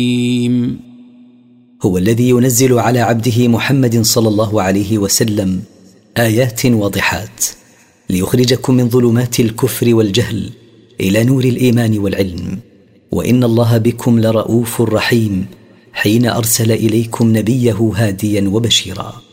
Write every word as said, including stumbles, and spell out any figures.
هو الذي ينزل على عبده محمد صلى الله عليه وسلم آيات واضحات ليخرجكم من ظلمات الكفر والجهل إلى نور الإيمان والعلم، وإن الله بكم لرؤوف رحيم حين أرسل إليكم نبيه هاديا وبشيرا.